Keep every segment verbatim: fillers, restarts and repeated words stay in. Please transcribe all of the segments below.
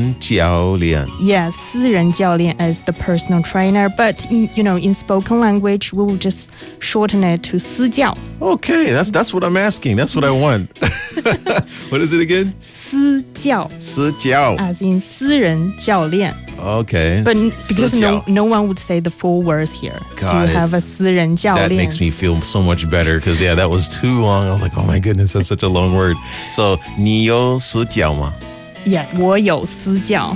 人教练 Yes, 私人教练 as the personal trainer. But, in, you know, in spoken language, we will just shorten it to 私教. Okay, that's that's what I'm asking. That's what I want. What is it again? 私教私教 as in 私人教练. Okay. But because 私教 no, no one would say the full words here. Got Do you it. have a 私人教 That 练? makes me feel so much better because, yeah, that was too long. I was like, oh my goodness, that's such a long word. So, 你有私教吗? Yeah, 我有私教.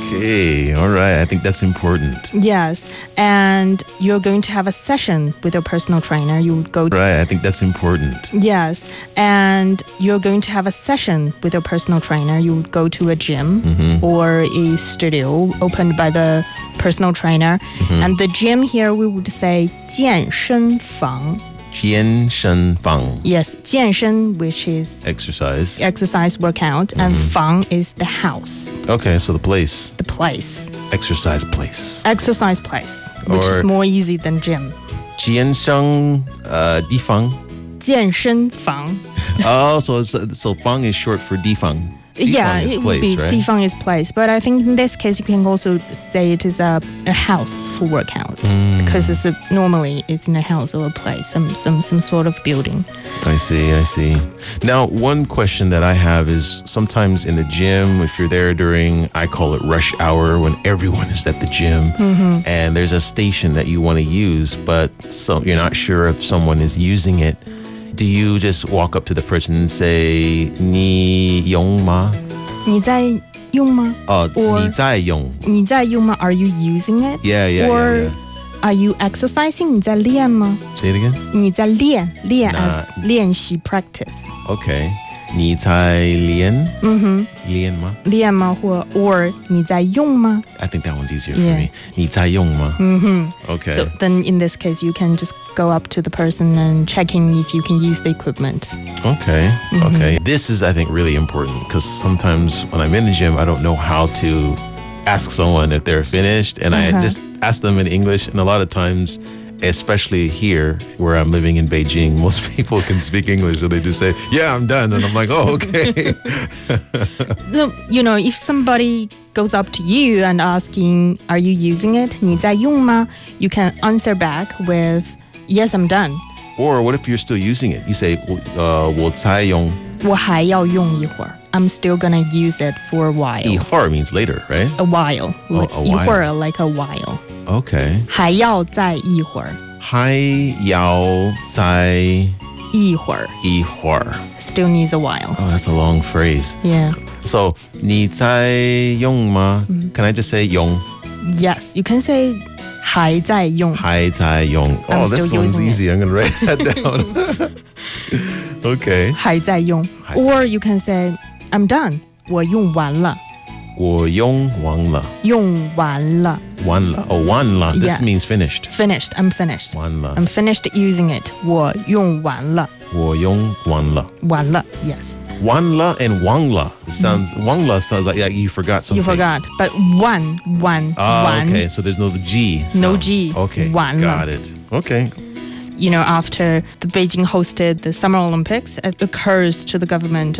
Okay, all right. I think that's important. Yes, and you're going to have a session with your personal trainer. You would go. Right, I think that's important. Yes, and you're going to have a session with your personal trainer. You would go to a gym Mm-hmm. or a studio opened by the personal trainer. Mm-hmm. And the gym here, we would say 健身房. 健身房 Yes, 健身, which is exercise. exercise workout, Mm-hmm. and 房 is the house, Okay, so the place, the place, exercise place. exercise place, which Or- is more easy than gym. 健身 uh 地方健身房. Oh, so it's, so 房 is short for 地方. Yeah, 地方 is it place, would be right? 地方 is place, but I think in this case you can also say it is a, a house for workout because it's a, normally it's in a house or a place, some some some sort of building. I see, I see. Now, one question that I have is sometimes in the gym, if you're there during, I call it rush hour, when everyone is at the gym and there's a station that you want to use, but so you're not sure if someone is using it. Do you just walk up to the person and say, 你用吗? 你在用吗? Oh, Or- 你在用? 你在用吗? Are you using it? Yeah, yeah, Or yeah, yeah. are you exercising? 你在练吗? Say it again? 你在练练 Nah. as 练习 practice. Okay. 你在练?练吗? 练吗? Or, or 你在用吗? I think that one's easier for Yeah. me. 你在用吗? Mm-hmm. Okay. So then in this case, you can just go up to the person and checking if you can use the equipment. Okay. Okay. This is, I think, really important because sometimes when I'm in the gym, I don't know how to ask someone if they're finished. And I just ask them in English. And a lot of times, especially here where I'm living in Beijing, most people can speak English. So they just say, yeah, I'm done. And I'm like, oh, okay. No, you know, if somebody goes up to you and asking, are you using it? 你在用吗? You can answer back with, yes, I'm done. Or what if you're still using it? You say, uh, 我在用. 我还要用一会儿. I'm still gonna use it for a while. 一会儿 means later, right? A while. Oh, a 一 while. 会儿 like a while. Okay. 还要再一会儿. 还要再一会儿. 一会儿. Still needs a while. Oh, that's a long phrase. Yeah. So, 你在用吗? Can I just say 用? Yes, you can say 还在用. 还在用. I'm Oh, this still one's using it. easy. I'm going to write that down. Okay. 还在用. 还在. Or you can say, I'm done. 我用完了. 我用完了. 用完了. 完了. Oh, 完了. This Yeah. means finished. Finished. I'm finished. 完了. I'm finished using it. 我用完了. 我用完了. 完了. Yes. 完了 and 忘了. It sounds, 忘了 sounds like yeah, you forgot something. You forgot. But one, one, Oh, one. okay. So there's no G. No sound. G. Okay. 完了. Got it. Okay. You know, after the Beijing hosted the Summer Olympics, it occurs to the government